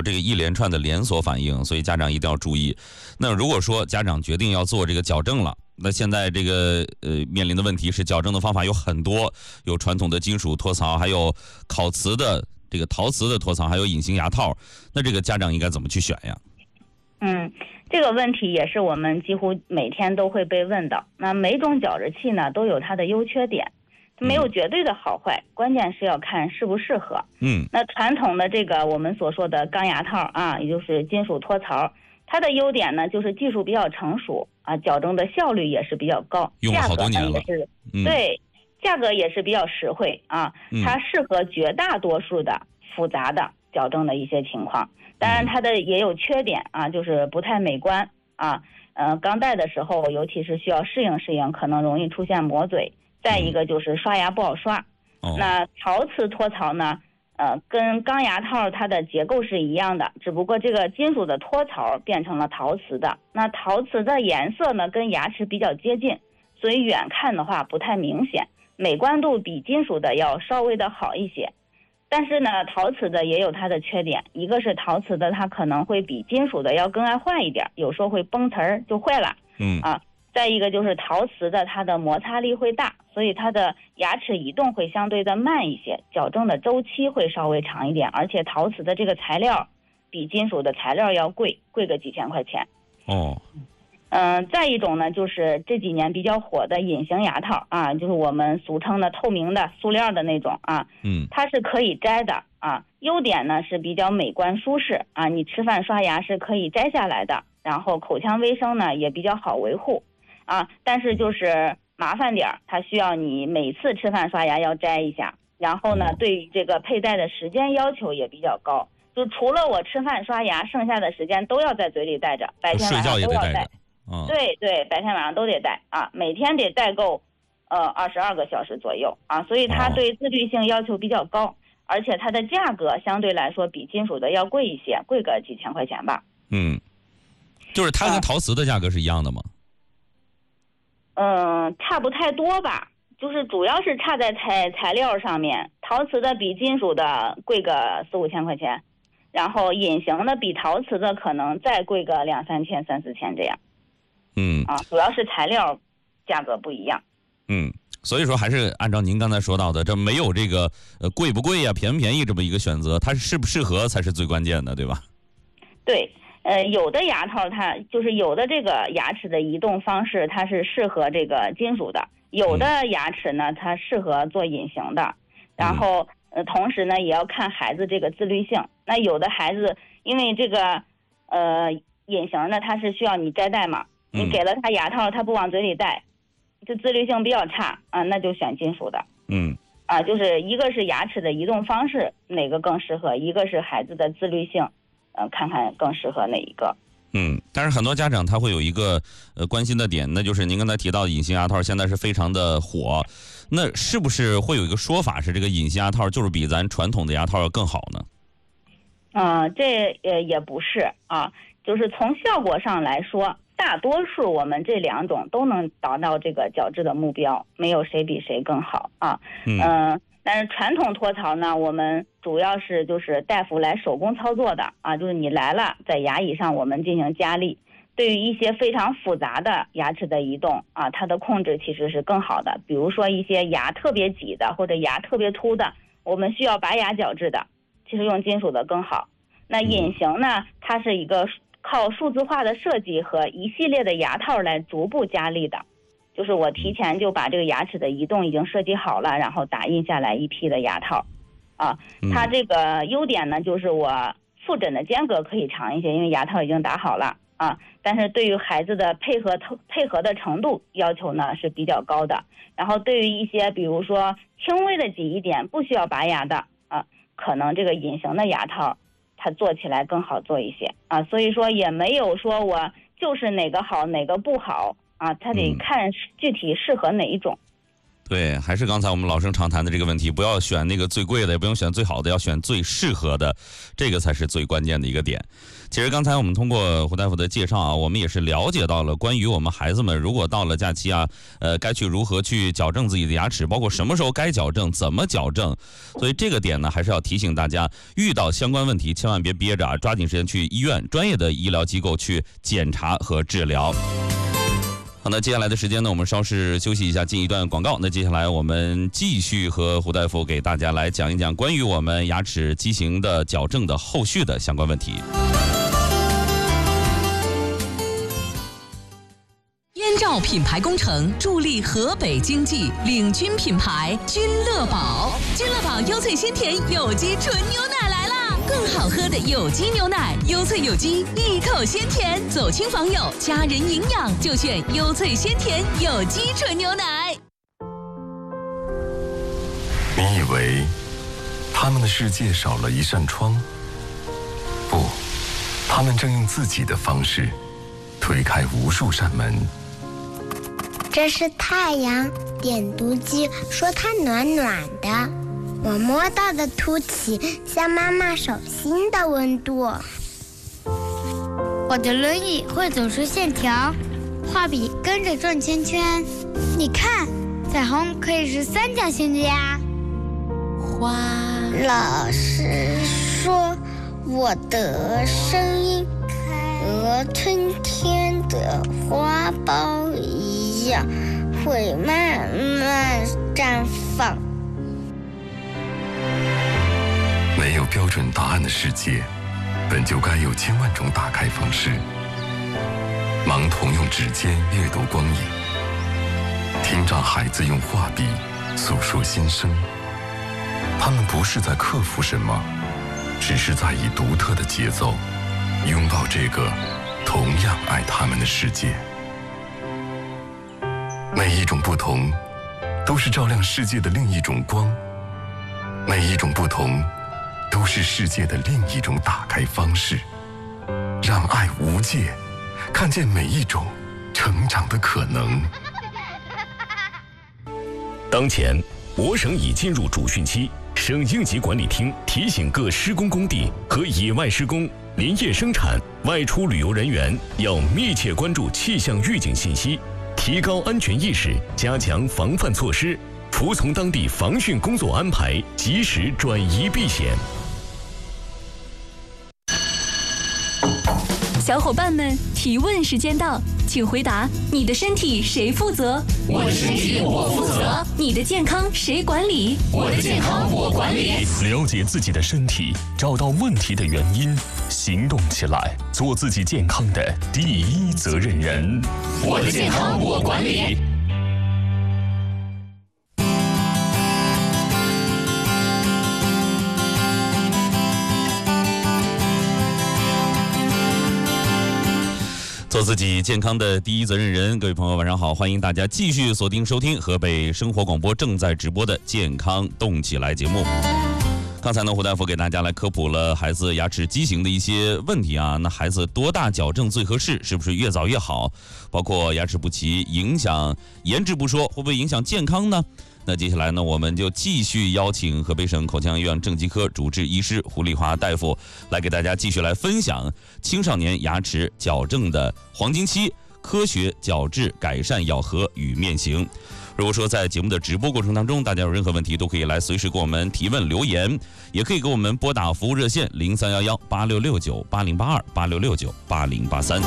有这个一连串的连锁反应，所以家长一定要注意。那如果说家长决定要做这个矫正了，那现在这个面临的问题是，矫正的方法有很多，有传统的金属托槽，还有陶瓷的托槽，还有隐形牙套。那这个家长应该怎么去选呀？ 这个问题也是我们几乎每天都会被问到。那每种矫治器呢都有它的优缺点，没有绝对的好坏，关键是要看适不适合。那传统的这个我们所说的钢牙套啊，也就是金属托槽，它的优点呢就是技术比较成熟啊，矫正的效率也是比较高， 用了好多年了， 对，价格也是比较实惠啊，它适合绝大多数的复杂的矫正的一些情况。当然它的也有缺点啊，就是不太美观啊，刚戴的时候尤其是需要适应，可能容易出现磨嘴。再一个就是刷牙不好刷。那陶瓷托槽呢，跟钢牙套它的结构是一样的，只不过这个金属的托槽变成了陶瓷的。那陶瓷的颜色呢跟牙齿比较接近，所以远看的话不太明显，美观度比金属的要稍微的好一些。但是呢，陶瓷的也有它的缺点，一个是陶瓷的它可能会比金属的要更爱坏一点，有时候会崩瓷儿就坏了。再一个就是陶瓷的它的摩擦力会大，所以它的牙齿移动会相对的慢一些，矫正的周期会稍微长一点，而且陶瓷的这个材料比金属的材料要贵个几千块钱。再一种呢，就是这几年比较火的隐形牙套啊，就是我们俗称的透明的塑料的那种啊，它是可以摘的啊。优点呢是比较美观舒适啊，你吃饭刷牙是可以摘下来的，然后口腔卫生呢也比较好维护啊。但是就是麻烦点，它需要你每次吃饭刷牙要摘一下，然后呢，对于这个佩戴的时间要求也比较高，就除了我吃饭刷牙，剩下的时间都要在嘴里戴着，白天晚上都要戴。对，白天晚上都得戴啊，每天得戴够22个小时左右啊，所以它对自律性要求比较高，而且它的价格相对来说比金属的要贵一些，贵个几千块钱吧。 就是它跟陶瓷的价格是一样的吗？ 差不太多吧，就是主要是差在材料上面，陶瓷的比金属的贵个4、5千块钱，然后隐形的比陶瓷的可能再贵个2、3千、3、4千这样。主要是材料价格不一样。 所以说还是按照您刚才说到的，这没有这个贵不贵呀、便不便宜这么一个选择，它适不适合才是最关键的，对吧？ 对，有的牙套它就是有的这个牙齿的移动方式它是适合这个金属的，有的牙齿呢它适合做隐形的，然后同时呢也要看孩子这个自律性。那有的孩子因为这个隐形呢它是需要你摘戴嘛，你给了他牙套他不往嘴里戴，就自律性比较差啊，那就选金属的。就是一个是牙齿的移动方式哪个更适合，一个是孩子的自律性，看看更适合哪一个。 但是很多家长他会有一个关心的点，那就是您刚才提到的隐形牙套现在是非常的火，那是不是会有一个说法是这个隐形牙套就是比咱传统的牙套要更好呢？ 这也不是啊，就是从效果上来说，大多数我们这两种都能达到这个矫治的目标，没有谁比谁更好啊。但是传统托槽呢，我们主要是就是大夫来手工操作的啊，就是你来了在牙椅上我们进行加力。对于一些非常复杂的牙齿的移动啊，它的控制其实是更好的。比如说一些牙特别挤的或者牙特别凸的，我们需要拔牙矫治的，其实用金属的更好。那隐形呢，它是一个靠数字化的设计和一系列的牙套来逐步加力的，就是我提前就把这个牙齿的移动已经设计好了，然后打印下来一批的牙套啊。它这个优点呢，就是我复诊的间隔可以长一些，因为牙套已经打好了啊。但是对于孩子的配合的程度要求呢是比较高的。然后对于一些比如说轻微的挤一点不需要拔牙的啊，可能这个隐形的牙套它做起来更好做一些啊。所以说也没有说我就是哪个好哪个不好啊，它得看具体适合哪一种。 对，还是刚才我们老生常谈的这个问题，不要选那个最贵的，也不用选最好的，要选最适合的，这个才是最关键的一个点。其实刚才我们通过胡大夫的介绍啊，我们也是了解到了关于我们孩子们如果到了假期啊，该去如何去矫正自己的牙齿，包括什么时候该矫正，怎么矫正。所以这个点呢，还是要提醒大家，遇到相关问题千万别憋着啊，抓紧时间去医院专业的医疗机构去检查和治疗。好，那接下来的时间呢，我们稍事休息一下，进一段广告。那接下来我们继续和胡大夫给大家来讲一讲关于我们牙齿畸形的矫正的后续的相关问题。 燕赵品牌工程助力河北经济，领军品牌君乐宝。君乐宝优萃鲜甜有机纯牛奶来啦！更好喝的有机牛奶，优萃有机，一口鲜甜，走亲访友，家人营养就选优萃鲜甜有机纯牛奶。 你以为他们的世界少了一扇窗？不，他们正用自己的方式推开无数扇门。 这是太阳，点读机说它暖暖的，我摸到的凸起像妈妈手心的温度。 我的轮椅会走出线条，画笔跟着转圈圈。你看，彩虹可以是三角形的呀。 老师说我的声音和春天的花苞一样，会慢慢绽放。 没有标准答案的世界，本就该有千万种打开方式。盲童用指尖阅读光影，听障孩子用画笔诉说心声。他们不是在克服什么，只是在以独特的节奏拥抱这个同样爱他们的世界。每一种不同都是照亮世界的另一种光，每一种不同都是世界的另一种打开方式。让爱无界，看见每一种成长的可能。 当前我省已进入主汛期，省应急管理厅提醒各施工工地和野外施工、林业生产、外出旅游人员要密切关注气象预警信息，提高安全意识，加强防范措施，服从当地防汛工作安排，及时转移避险。 小伙伴们，提问时间到，请回答：你的身体谁负责？ 我的身体我负责。 你的健康谁管理？ 我的健康我管理。 了解自己的身体，找到问题的原因，行动起来，做自己健康的第一责任人。 我的健康我管理。 做自己健康的第一责任人，各位朋友晚上好，欢迎大家继续锁定收听河北生活广播正在直播的健康动起来节目。刚才呢，胡大夫给大家来科普了孩子牙齿畸形的一些问题啊，那孩子多大矫正最合适？是不是越早越好？包括牙齿不齐影响颜值不说，会不会影响健康呢？那接下来呢，我们就继续邀请河北省口腔医院正畸科主治医师胡丽华大夫来给大家继续来分享青少年牙齿矫正的黄金期，科学矫治改善咬合与面型。如果说在节目的直播过程当中，大家有任何问题都可以来随时给我们提问留言，也可以给我们拨打服务热线03118669808286698083。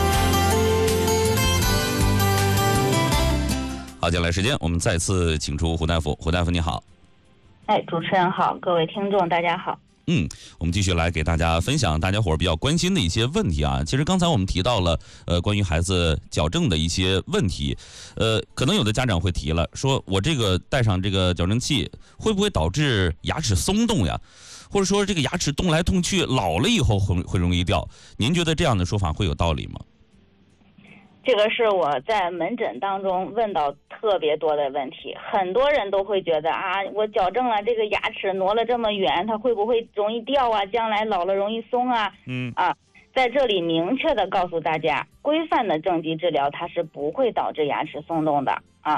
好，接下来时间我们再次请出胡大夫。胡大夫你好。 主持人好，各位听众大家好。 我们继续来给大家分享大家伙比较关心的一些问题啊。其实刚才我们提到了关于孩子矫正的一些问题，可能有的家长会提了，说我这个戴上这个矫正器会不会导致牙齿松动呀？或者说这个牙齿动来动去，老了以后会容易掉？您觉得这样的说法会有道理吗？ 这个是我在门诊当中问到特别多的问题，很多人都会觉得啊，我矫正了这个牙齿挪了这么远，它会不会容易掉啊？将来老了容易松啊？在这里明确的告诉大家，规范的正畸治疗它是不会导致牙齿松动的啊。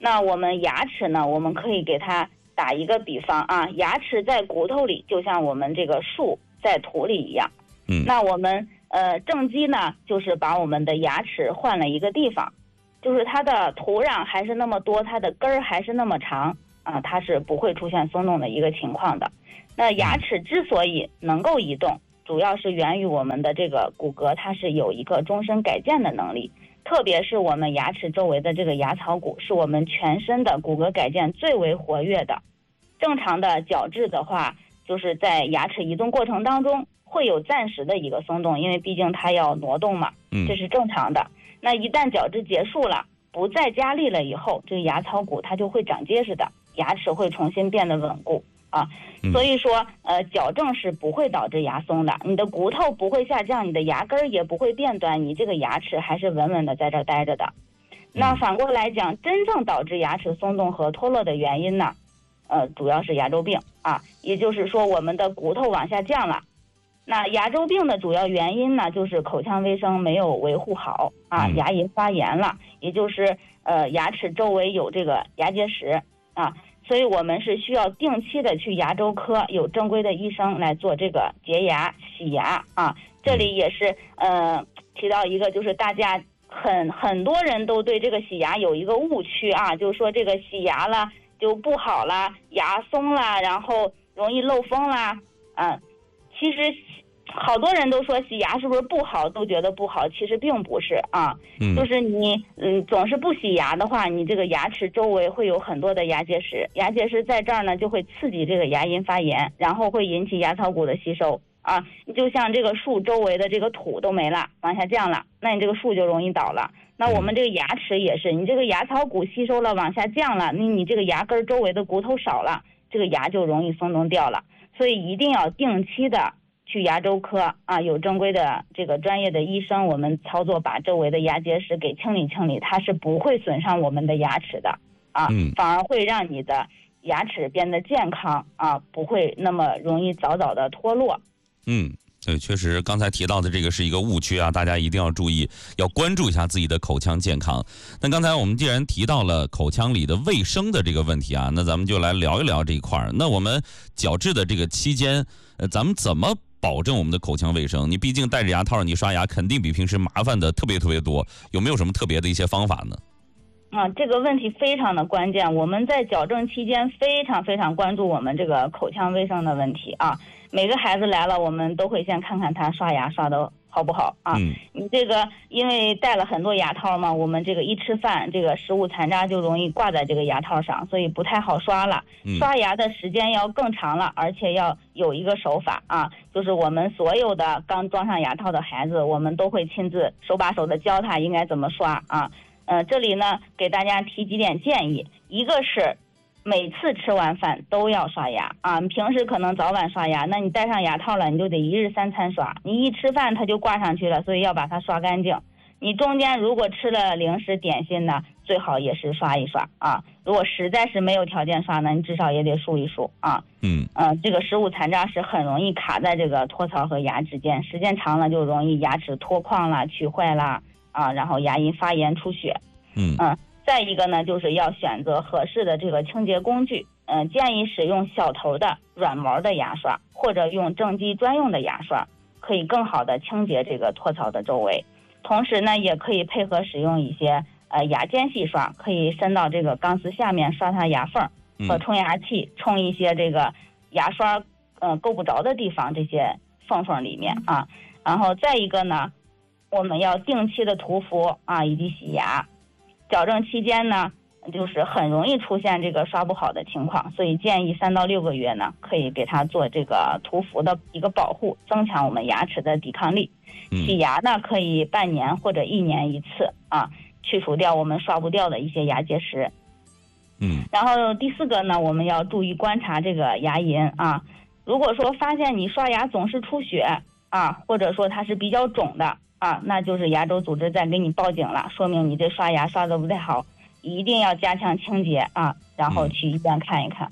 那我们牙齿呢，我们可以给它打一个比方啊，牙齿在骨头里，就像我们这个树在土里一样。那我们正畸呢，就是把我们的牙齿换了一个地方，就是它的土壤还是那么多，它的根儿还是那么长啊，它是不会出现松动的一个情况的。那牙齿之所以能够移动，主要是源于我们的这个骨骼，它是有一个终身改建的能力。特别是我们牙齿周围的这个牙槽骨，是我们全身的骨骼改建最为活跃的。正常的矫治的话，就是在牙齿移动过程当中会有暂时的一个松动，因为毕竟它要挪动嘛，这是正常的。那一旦矫治结束了，不再加力了以后，这个牙槽骨它就会长结实的，牙齿会重新变得稳固啊。所以说矫正是不会导致牙松的，你的骨头不会下降，你的牙根也不会变短，你这个牙齿还是稳稳的在这儿待着的。那反过来讲，真正导致牙齿松动和脱落的原因呢，主要是牙周病啊，也就是说我们的骨头往下降了。那牙周病的主要原因呢，就是口腔卫生没有维护好啊，牙龈发炎了，也就是牙齿周围有这个牙结石啊。所以我们是需要定期的去牙周科，有正规的医生来做这个洁牙、洗牙啊。这里也是提到一个，就是大家很多人都对这个洗牙有一个误区啊，就是说这个洗牙了就不好了，牙松了，然后容易漏风啦啊。其实好多人都说洗牙是不是不好，都觉得不好，其实并不是啊。就是你总是不洗牙的话，你这个牙齿周围会有很多的牙结石，牙结石在这儿呢就会刺激这个牙龈发炎，然后会引起牙槽骨的吸收啊。你就像这个树周围的这个土都没了，往下降了，那你这个树就容易倒了。那我们这个牙齿也是，你这个牙槽骨吸收了往下降了，你这个牙根周围的骨头少了，这个牙就容易松动掉了。所以一定要定期的去牙周科啊，有正规的这个专业的医生，我们操作把周围的牙结石给清理清理，它是不会损伤我们的牙齿的啊，反而会让你的牙齿变得健康啊，不会那么容易早早的脱落。 对，确实刚才提到的这个是一个误区啊，大家一定要注意，要关注一下自己的口腔健康。那刚才我们既然提到了口腔里的卫生的这个问题啊，那咱们就来聊一聊这一块儿。那我们矫治的这个期间，咱们怎么保证我们的口腔卫生？你毕竟戴着牙套，你刷牙肯定比平时麻烦的特别多，有没有什么特别的一些方法呢？ 这个问题非常的关键，我们在矫正期间非常关注我们这个口腔卫生的问题啊。每个孩子来了，我们都会先看看他刷牙刷的好不好啊。你这个因为戴了很多牙套嘛，我们这个一吃饭，这个食物残渣就容易挂在这个牙套上，所以不太好刷了。刷牙的时间要更长了，而且要有一个手法啊，就是我们所有的刚装上牙套的孩子，我们都会亲自手把手的教他应该怎么刷啊。这里呢给大家提几点建议，一个是每次吃完饭都要刷牙啊，平时可能早晚刷牙，那你戴上牙套了，你就得一日3餐刷，你一吃饭它就挂上去了，所以要把它刷干净。你中间如果吃了零食点心呢，最好也是刷一刷啊。如果实在是没有条件刷呢，你至少也得漱一漱啊。这个食物残渣是很容易卡在这个托槽和牙之间，时间长了就容易牙齿脱矿啦、龋坏啦啊，然后牙龈发炎出血。再一个呢，就是要选择合适的这个清洁工具，建议使用小头的软毛的牙刷，或者用正畸专用的牙刷，可以更好的清洁这个托槽的周围。同时呢，也可以配合使用一些牙间细刷，可以伸到这个钢丝下面刷它牙缝，和冲牙器冲一些这个牙刷够不着的地方，这些缝里面啊。然后再一个呢，我们要定期的涂氟啊，以及洗牙。矫正期间呢，就是很容易出现这个刷不好的情况，所以建议3到6个月呢，可以给它做这个涂氟的一个保护，增强我们牙齿的抵抗力。洗牙呢，可以半年或者1年1次啊，去除掉我们刷不掉的一些牙结石。然后第4个呢，我们要注意观察这个牙龈啊。如果说发现你刷牙总是出血啊，或者说它是比较肿的啊，那就是牙周组织在给你报警了，说明你这刷牙刷得不太好，一定要加强清洁啊，然后去医院看一看。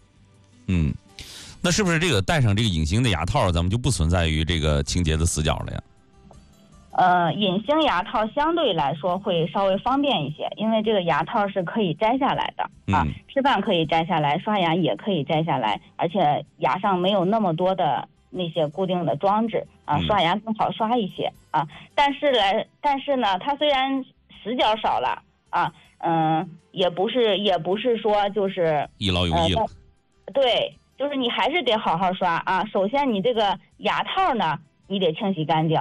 那是不是这个戴上这个隐形的牙套，咱们就不存在于这个清洁的死角了呀？ 隐形牙套相对来说会稍微方便一些，因为这个牙套是可以摘下来的啊，吃饭可以摘下来，刷牙也可以摘下来，而且牙上没有那么多的那些固定的装置啊，刷牙更好刷一些啊。但是呢，它虽然死角少了啊，也不是说就是一劳永逸了。 对，就是你还是得好好刷啊。首先你这个牙套呢，你得清洗干净。